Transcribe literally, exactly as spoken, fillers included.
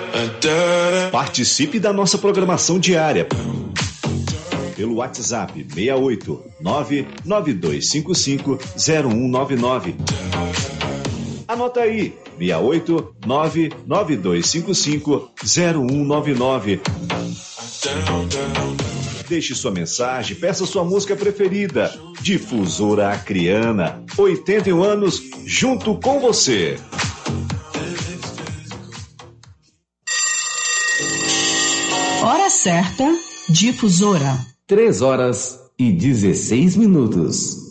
Participe da nossa programação diária pelo WhatsApp seis oito nove nove dois cinco cinco zero um nove nove. Anota aí, seis oito nove nove dois cinco cinco zero um nove nove. Deixe sua mensagem, peça sua música preferida. Difusora Acreana, oitenta e um anos, junto com você. Hora certa, Difusora. Três horas e dezesseis minutos.